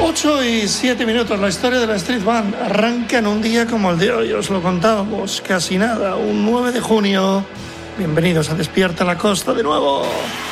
8:07. La historia de la Street Band arranca en un día como el de hoy. Os lo contábamos casi nada. Un 9 de junio. Bienvenidos a Despierta la Costa de nuevo.